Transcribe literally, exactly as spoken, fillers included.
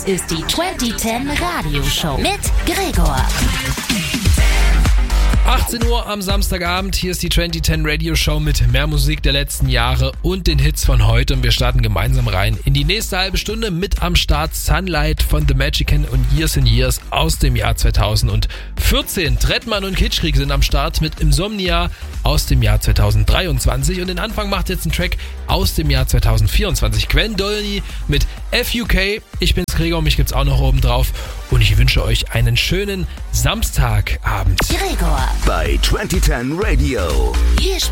ist die zwanzig zehn Radioshow mit Gregor. achtzehn Uhr am Samstagabend, hier ist die zwanzig zehn Radio Show mit mehr Musik der letzten Jahre und den Hits von heute und wir starten gemeinsam rein in die nächste halbe Stunde mit am Start Sunlight von The Magician und Years and Years aus dem Jahr zweitausendvierzehn. Trettmann und Kitschkrieg sind am Start mit Insomnia aus dem Jahr zweitausenddreiundzwanzig und den Anfang macht jetzt ein Track aus dem Jahr zweitausendvierundzwanzig. Gwen Dolny mit F U K. Ich bin's Gregor, mich gibt's auch noch oben drauf und ich wünsche euch einen schönen Samstagabend. Gregor bei zwanzig zehn Radio. Hier